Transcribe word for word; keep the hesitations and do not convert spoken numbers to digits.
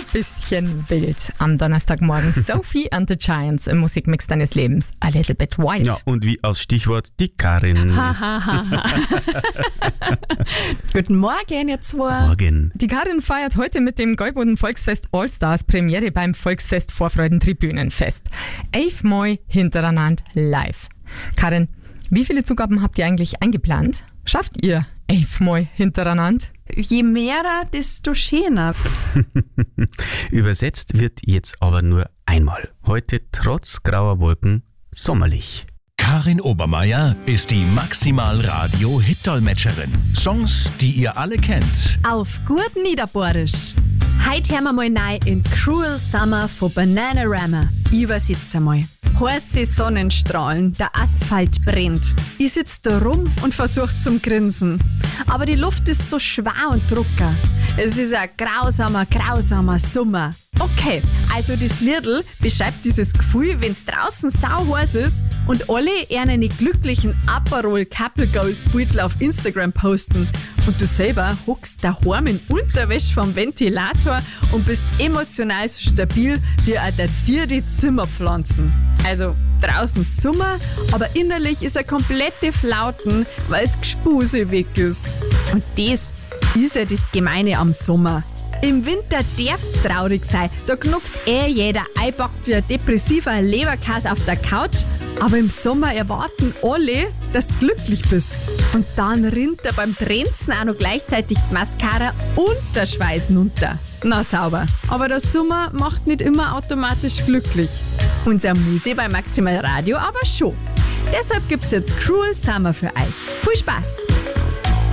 bisschen wild am Donnerstagmorgen. Sophie and the Giants im Musikmix deines Lebens. A little bit wild. Ja, und wie aus Stichwort die Karin. Guten Morgen, ihr zwei. Morgen. Die Karin feiert heute mit dem Gäuboden Volksfest Allstars Premiere beim Volksfest Vorfreuden Tribünenfest. Elfmal hintereinander live. Karin, wie viele Zugaben habt ihr eigentlich eingeplant? Schafft ihr elfmal hintereinander? Je mehr, desto schöner. Übersetzt wird jetzt aber nur einmal. Heute trotz grauer Wolken sommerlich. Karin Obermeier ist die Maximal-Radio-Hit-Dolmetscherin. Songs, die ihr alle kennt. Auf gut Niederbohrisch. Heute hören wir mal rein in Cruel Summer von Bananarama. Ich übersetze mal. Heiße Sonnenstrahlen, der Asphalt brennt. Ich sitze da rum und versuche zum Grinsen. Aber die Luft ist so schwer und trocken. Es ist ein grausamer, grausamer Sommer. Okay, also das Liedl beschreibt dieses Gefühl, wenn es draußen sau heiß ist und alle einen glücklichen Aperol Couple Goals Beutel auf Instagram posten. Und du selber hockst daheim in Unterwäsche vom Ventilator und bist emotional so stabil wie ein dir die Zimmerpflanzen. Also draußen Sommer, aber innerlich ist er komplette Flauten, weil es Gespuse weg ist. Und das ist ja das Gemeine am Sommer. Im Winter darf's traurig sein, da knuckt eh jeder einpackt wie ein depressiver Leberkäse auf der Couch, aber im Sommer erwarten alle, dass du glücklich bist. Und dann rinnt er beim Trenzen auch noch gleichzeitig die Mascara und der Schweiß runter. Na sauber. Aber der Sommer macht nicht immer automatisch glücklich. Unser Muse bei Maximal Radio aber schon. Deshalb gibt's jetzt Cruel Summer für euch. Viel Spaß!